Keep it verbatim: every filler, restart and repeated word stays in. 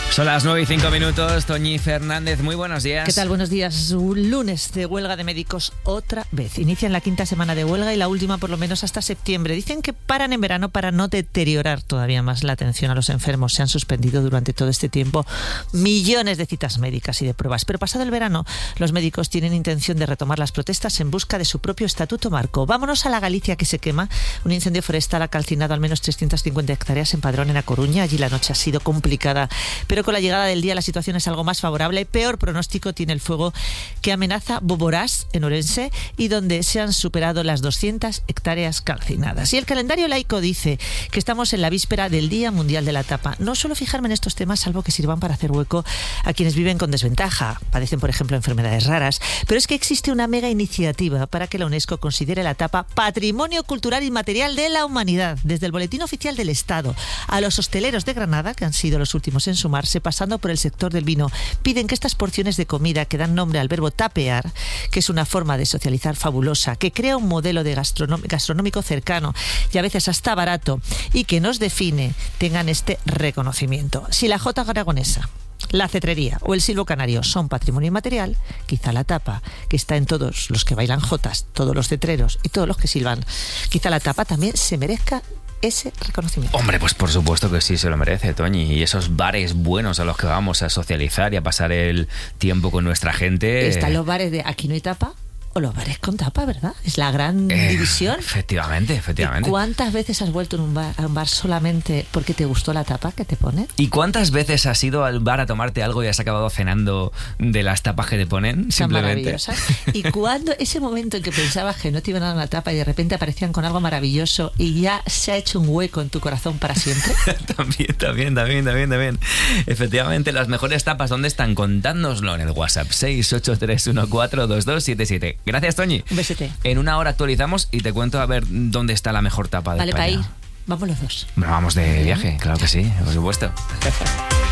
Son las nueve y cinco minutos. Toñi Fernández, muy buenos días. ¿Qué tal? Buenos días. Un lunes de huelga de médicos otra vez. Inician la quinta semana de huelga y la última por lo menos hasta septiembre. Dicen que paran en verano para no deteriorar todavía más la atención a los enfermos. Se han suspendido durante todo este tiempo millones de citas médicas y de pruebas. Pero pasado el verano, los médicos tienen intención de retomar las protestas en busca de su propio estatuto marco. Vámonos a la Galicia que se quema. Un incendio forestal ha calcinado al menos trescientas cincuenta hectáreas en Padrón, en A Coruña. Allí la noche ha sido complicada, pero con la llegada del día la situación es algo más favorable. Peor pronóstico tiene el fuego que amenaza Boborás, en Orense, y donde se han superado las doscientas hectáreas calcinadas. Y el calendario laico dice que estamos en la víspera del Día Mundial de la Tapa. No suelo fijarme en estos temas, salvo que sirvan para hacer hueco a quienes viven con desventaja, padecen, por ejemplo, enfermedades raras, pero es que existe una mega iniciativa para que la UNESCO considere la tapa Patrimonio Cultural Inmaterial de la Humanidad. Desde el Boletín Oficial del Estado a los hosteleros de Granada, que han sido los últimos en sumarse, pasando por el sector del vino, piden que estas porciones de comida que dan nombre al verbo tapear, que es una forma de socializar fabulosa, que crea un modelo de gastronómico cercano y a veces hasta barato, y que nos define, tengan este reconocimiento. Si la jota aragonesa, la cetrería o el silbo canario son patrimonio inmaterial, quizá la tapa, que está en todos los que bailan jotas, todos los cetreros y todos los que silban, quizá la tapa también se merezca ese reconocimiento. Hombre, pues por supuesto que sí se lo merece, Toñi. Y esos bares buenos a los que vamos a socializar y a pasar el tiempo con nuestra gente. Están los bares de aquí no hay tapa o los bares con tapa, ¿verdad? Es la gran eh, división. Efectivamente, efectivamente. ¿Y cuántas veces has vuelto en un bar, a un bar solamente porque te gustó la tapa que te ponen? ¿Y cuántas veces has ido al bar a tomarte algo y has acabado cenando de las tapas que te ponen? Son maravillosas. ¿Y cuándo ese momento en que pensabas que no te iban a dar una tapa y de repente aparecían con algo maravilloso y ya se ha hecho un hueco en tu corazón para siempre? También, también, también, también, también. Efectivamente, las mejores tapas, ¿dónde están? Contádnoslo en el WhatsApp seis ocho tres uno cuatro dos dos siete siete. Gracias, Toñi. Un besete. En una hora actualizamos y te cuento a ver dónde está la mejor tapa de vale, España. Vale, para ir. Vamos los dos. Bueno, vamos de viaje, claro que sí, por supuesto.